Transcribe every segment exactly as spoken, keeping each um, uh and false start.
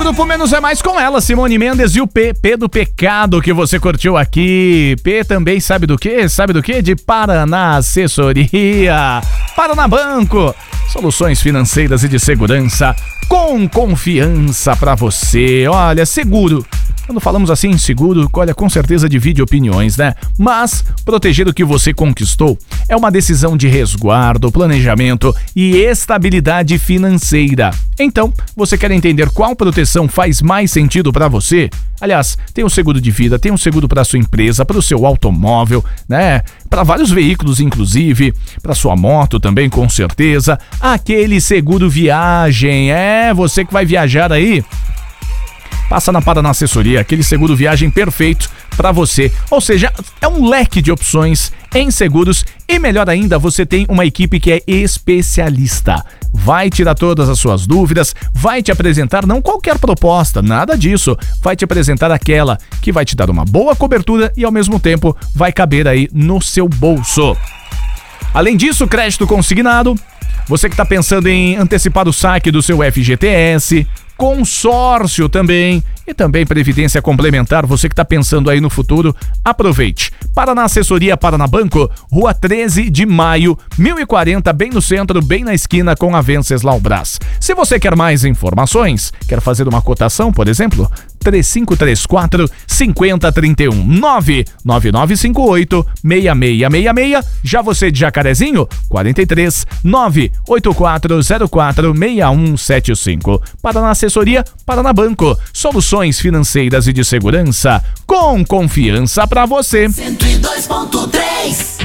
Grupo Menos é Mais com ela, Simone Mendes e o P, P do Pecado que você curtiu aqui. P também sabe do quê? Sabe do quê? De Paraná Assessoria. Paraná Banco, soluções financeiras e de segurança com confiança pra você. Olha, seguro. Quando falamos assim em seguro, olha, com certeza divide opiniões, né? Mas proteger o que você conquistou é uma decisão de resguardo, planejamento e estabilidade financeira. Então, você quer entender qual proteção faz mais sentido para você? Aliás, tem um seguro de vida, tem um seguro para sua empresa, para o seu automóvel, né? Para vários veículos, inclusive, para sua moto também, com certeza. Aquele seguro viagem, é você que vai viajar aí. Passa na Paraná Assessoria, aquele seguro viagem perfeito para você. Ou seja, é um leque de opções em seguros e melhor ainda, você tem uma equipe que é especialista. Vai tirar todas as suas dúvidas, vai te apresentar não qualquer proposta, nada disso. Vai te apresentar aquela que vai te dar uma boa cobertura e ao mesmo tempo vai caber aí no seu bolso. Além disso, crédito consignado, você que está pensando em antecipar o saque do seu F G T S, consórcio também e também previdência complementar, você que está pensando aí no futuro, aproveite. Paraná Assessoria, Paraná Banco, Rua treze de maio, mil e quarenta, bem no centro, bem na esquina com a Venceslau Brás. Se você quer mais informações, quer fazer uma cotação, por exemplo, três cinco três quatro, cinco zero três um, nove nove nove cinco oito, seis seis seis seis. Já você de Jacarezinho, quarenta e três, nove oito quatro zero quatro, seis um sete cinco. Paraná Assessoria, Paraná Banco, soluções financeiras e de segurança com confiança para você. cento e dois ponto três.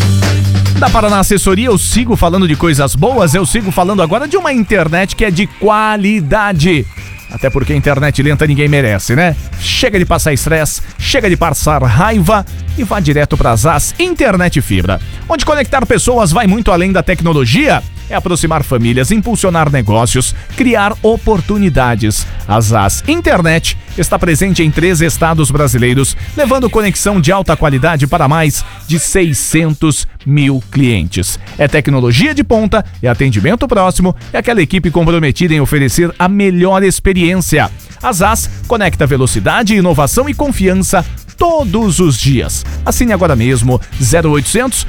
Da Paraná Assessoria, eu sigo falando de coisas boas, eu sigo falando agora de uma internet que é de qualidade. Até porque internet lenta ninguém merece, né? Chega de passar estresse, chega de passar raiva e vá direto para a Zaz Internet Fibra. Onde conectar pessoas vai muito além da tecnologia. É aproximar famílias, impulsionar negócios, criar oportunidades. A Zaz Internet está presente em três estados brasileiros, levando conexão de alta qualidade para mais de seiscentos mil clientes. É tecnologia de ponta, é atendimento próximo, é aquela equipe comprometida em oferecer a melhor experiência. A Zaz conecta velocidade, inovação e confiança todos os dias. Assine agora mesmo zero oitocentos,